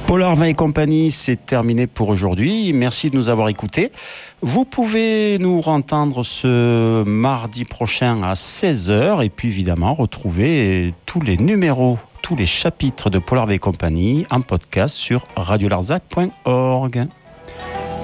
Polar Vin et compagnie, c'est terminé pour aujourd'hui. Merci de nous avoir écoutés. Vous pouvez nous entendre ce mardi prochain à 16h et puis évidemment retrouver tous les numéros, tous les chapitres de Polar Vin et compagnie en podcast sur radiolarzac.org.